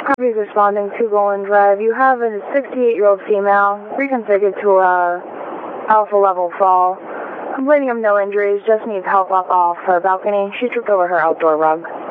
Harvey's responding to Golden Drive. You have a 68-year-old female reconfigured to a alpha level fall, complaining of no injuries, just needs help up off her balcony. She tripped over her outdoor rug.